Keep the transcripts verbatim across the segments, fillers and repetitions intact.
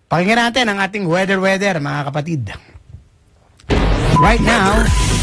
Pakinggan natin ang ating weather-weather, mga kapatid. Right now,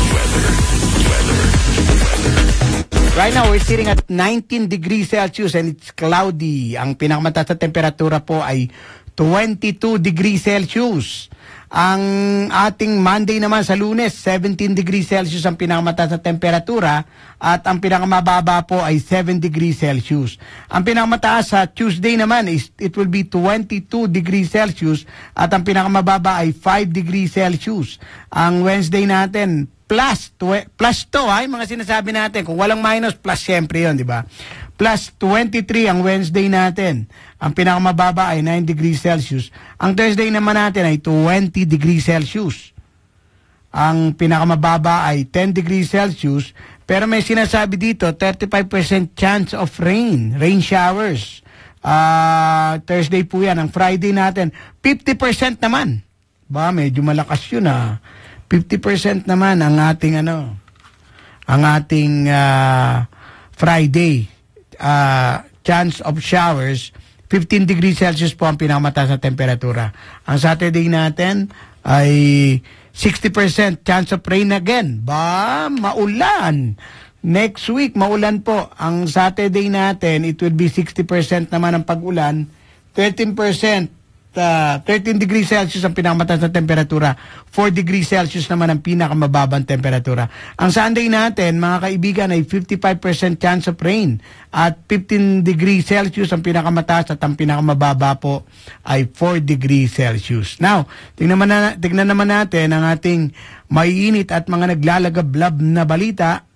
right now, we're sitting at nineteen degrees Celsius and it's cloudy. Ang pinakamataas na temperatura po ay twenty-two degrees Celsius. Ang ating Monday naman sa Lunes, seventeen degrees Celsius ang pinakamataas na temperatura at ang pinakamababa po ay seven degrees Celsius. Ang pinakamataas sa Tuesday naman is it will be twenty-two degrees Celsius at ang pinakamababa ay five degrees Celsius. Ang Wednesday natin, plus, plus to ay mga sinasabi natin. Kung walang minus, plus syempre yun, di ba? Plus twenty-three ang Wednesday natin. Ang pinakamababa ay nine degrees Celsius. Ang Thursday naman natin ay twenty degrees Celsius. Ang pinakamababa ay ten degrees Celsius. Pero may sinasabi dito, thirty-five percent chance of rain, rain showers. Uh, Thursday po yan. Ang Friday natin, fifty percent naman. Ba, medyo malakas yun ah. fifty percent naman ang ating ano, ang ating uh, Friday uh, chance of showers. fifteen degrees Celsius po ang pinakamataas na temperatura. Ang Saturday natin ay sixty percent chance of rain again. Ba, maulan. Next week, maulan po. Ang Saturday natin, it will be sixty percent naman ang pag-ulan. thirteen percent Uh, thirteen degrees Celsius ang pinakamataas na temperatura, four degrees Celsius naman ang pinakamababang temperatura. Ang Sunday natin, mga kaibigan, ay fifty-five percent chance of rain at fifteen degrees Celsius ang pinakamataas at ang pinakamababa po ay four degrees Celsius. Now, tingnan, na, tingnan naman natin ang ating maiinit at mga naglalagablab na balita